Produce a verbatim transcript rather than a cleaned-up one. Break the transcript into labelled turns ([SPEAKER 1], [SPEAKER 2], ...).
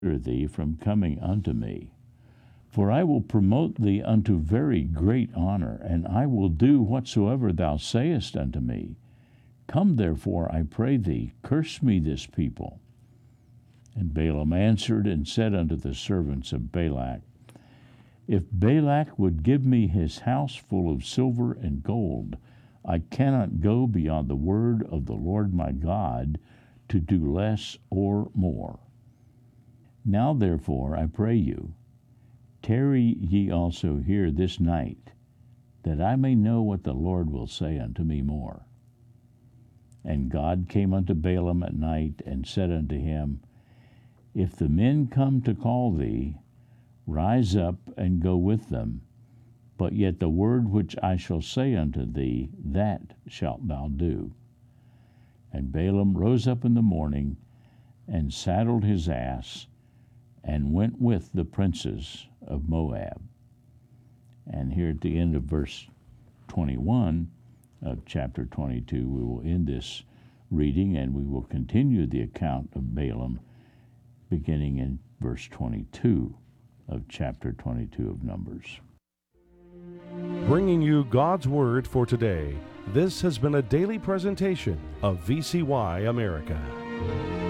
[SPEAKER 1] thee from coming unto me. For I will promote thee unto very great honor, and I will do whatsoever thou sayest unto me. Come therefore, I pray thee, curse me this people. And Balaam answered and said unto the servants of Balak, If Balak would give me his house full of silver and gold, I cannot go beyond the word of the Lord my God to do less or more. Now therefore, I pray you, tarry ye also here this night, that I may know what the Lord will say unto me more. And God came unto Balaam at night, and said unto him, If the men come to call thee, rise up and go with them, but yet the word which I shall say unto thee, that shalt thou do. And Balaam rose up in the morning, and saddled his ass, and went with the princes of Moab. And here at the end of verse twenty-one of chapter twenty-two, we will end this reading, and we will continue the account of Balaam beginning in verse twenty-two of chapter twenty-two of Numbers.
[SPEAKER 2] Bringing you God's Word for today, this has been a daily presentation of V C Y America.